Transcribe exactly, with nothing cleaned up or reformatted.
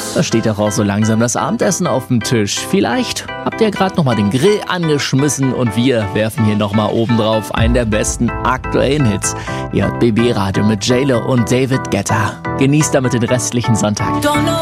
Da steht doch auch so langsam das Abendessen auf dem Tisch. Vielleicht habt ihr gerade nochmal den Grill angeschmissen und wir werfen hier nochmal oben drauf einen der besten aktuellen Hits. Ihr hört B B Radio mit J-Lo und David Guetta. Genießt damit den restlichen Sonntag.